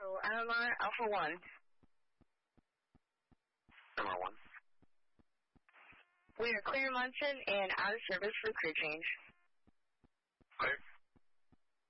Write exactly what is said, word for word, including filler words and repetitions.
So, Alamar Alpha one. Alamar one. We are clear Munson and out of service for crew change. Clear.